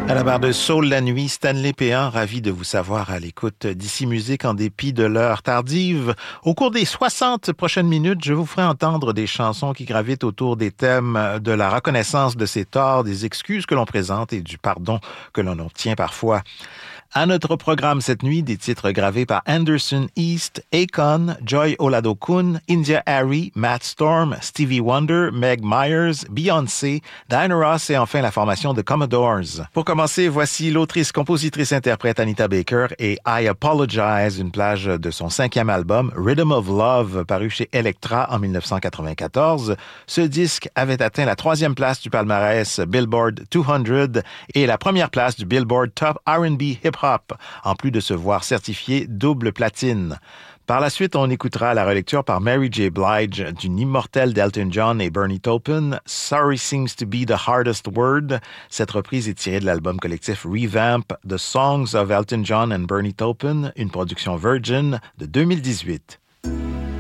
À la barre de Soul la nuit, Stanley Péan, ravi de vous savoir à l'écoute d'Ici Musique en dépit de l'heure tardive. Au cours des 60 prochaines minutes, je vous ferai entendre des chansons qui gravitent autour des thèmes de la reconnaissance de ses torts, des excuses que l'on présente et du pardon que l'on obtient parfois. À notre programme cette nuit, des titres gravés par Anderson East, Akon, Joy Oladokun, India Arie, Matt Storm, Stevie Wonder, Meg Myers, Beyoncé, Diana Ross et enfin la formation The Commodores. Pour commencer, voici l'autrice, compositrice, interprète Anita Baker et I Apologize, une plage de son 5e album Rhythm of Love, paru chez Elektra en 1994. Ce disque avait atteint la 3e place du palmarès Billboard 200 et la 1re place du Billboard Top R&B Hip Hop, en plus de se voir certifié double platine. Par la suite, on écoutera la relecture par Mary J. Blige d'une immortelle d'Elton John et Bernie Taupin, Sorry Seems to be the Hardest Word. Cette reprise est tirée de l'album collectif Revamp, The Songs of Elton John and Bernie Taupin, une production Virgin de 2018.